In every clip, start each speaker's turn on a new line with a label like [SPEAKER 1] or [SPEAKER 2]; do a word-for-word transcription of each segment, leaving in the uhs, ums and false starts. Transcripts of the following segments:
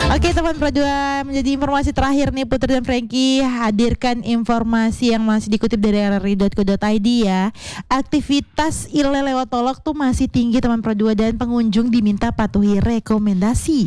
[SPEAKER 1] Oke teman Pro dua, menjadi informasi terakhir nih Putri dan Frankie hadirkan informasi yang masih dikutip dari r r i dot co dot i d ya. Aktivitas ilelewatolog tuh masih tinggi teman Pro dua dan pengunjung diminta patuhi rekomendasi.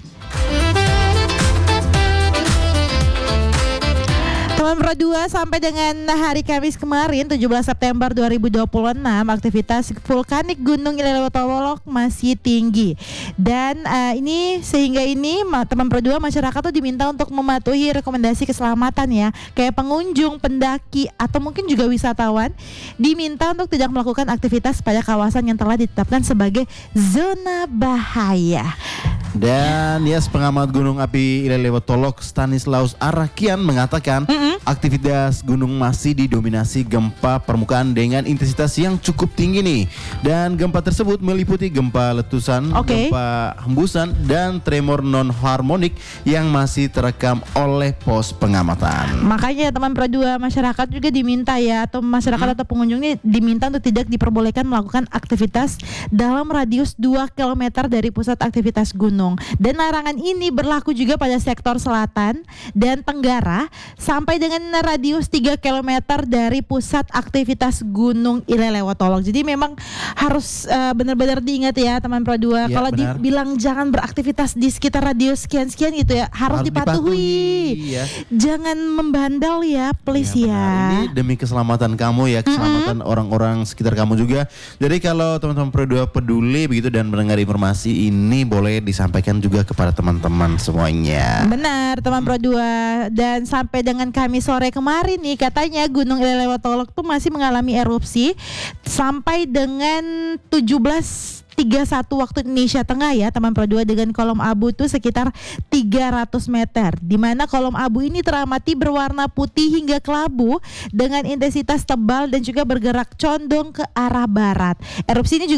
[SPEAKER 1] Teman Pro dua, sampai dengan hari Kamis kemarin tujuh belas September dua ribu dua puluh enam aktivitas vulkanik Gunung Ilelewotolok masih tinggi. Dan uh, ini sehingga ini teman Pro dua, masyarakat tuh diminta untuk mematuhi rekomendasi keselamatan ya. Kayak pengunjung, pendaki atau mungkin juga wisatawan diminta untuk tidak melakukan aktivitas pada kawasan yang telah ditetapkan sebagai zona bahaya.
[SPEAKER 2] Dan yes, pengamat gunung api Ilelewotolok Stanislaus Arakian mengatakan mm-hmm. aktivitas gunung masih didominasi gempa permukaan dengan intensitas yang cukup tinggi nih. Dan gempa tersebut meliputi gempa letusan, okay. gempa hembusan, dan tremor non harmonik yang masih terekam oleh pos pengamatan.
[SPEAKER 1] Makanya teman Pro dua, masyarakat juga diminta ya, atau masyarakat hmm. atau pengunjung ini diminta untuk tidak diperbolehkan melakukan aktivitas dalam radius dua kilometer dari pusat aktivitas gunung. Dan larangan ini berlaku juga pada sektor selatan dan tenggara sampai dengan radius tiga kilometer dari pusat aktivitas Gunung Ilelewotolok. Jadi memang harus uh, benar-benar diingat ya teman Pro dua. Ya, kalau dibilang jangan beraktivitas di sekitar radius sekian-sekian gitu ya, harus, harus dipatuhi. dipatuhi ya. Jangan membandel ya, please ya. ya.
[SPEAKER 2] Ini demi keselamatan kamu ya, keselamatan mm-hmm. orang-orang sekitar kamu juga. Jadi kalau teman-teman Pro dua peduli begitu dan mendengar informasi ini, boleh disampaikan sampaikan juga kepada teman-teman semuanya.
[SPEAKER 1] Benar teman Pro dua. Dan sampai dengan Kamis sore kemarin nih, katanya Gunung Ilelewotolok tuh masih mengalami erupsi sampai dengan tujuh belas tiga puluh satu waktu Indonesia Tengah ya teman Pro dua, dengan kolom abu tuh sekitar tiga ratus meter, di mana kolom abu ini teramati berwarna putih hingga kelabu dengan intensitas tebal dan juga bergerak condong ke arah barat. Erupsi ini juga